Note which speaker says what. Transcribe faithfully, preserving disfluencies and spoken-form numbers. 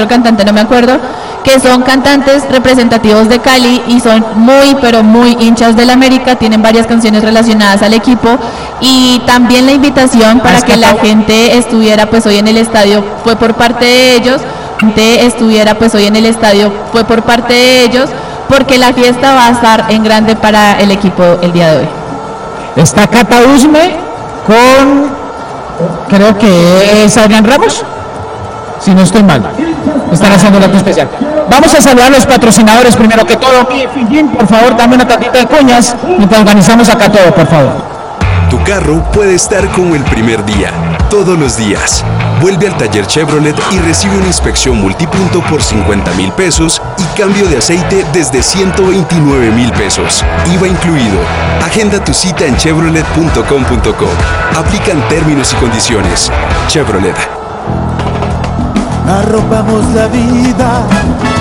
Speaker 1: otro cantante, no me acuerdo, que son cantantes representativos de Cali y son muy, pero muy hinchas del América, tienen varias canciones relacionadas al equipo, y también la invitación para que la gente estuviera pues hoy en el estadio fue por parte de ellos, gente estuviera pues hoy en el estadio fue por parte de ellos, porque la fiesta va a estar en grande para el equipo el día de hoy.
Speaker 2: Está Cata Usme con, creo que es Adrián Ramos, si no estoy mal, están haciendo el acto especial. Vamos a saludar a los patrocinadores primero que todo. Fillín, por favor, dame una tantita de cuñas mientras organizamos acá todo, por favor.
Speaker 3: Tu carro puede estar como el primer día, todos los días. Vuelve al taller Chevrolet y recibe una inspección multipunto por cincuenta mil pesos y cambio de aceite desde ciento veintinueve mil pesos. I V A incluido. Agenda tu cita en chevrolet punto com punto co. Aplican términos y condiciones. Chevrolet.
Speaker 4: Arropamos la vida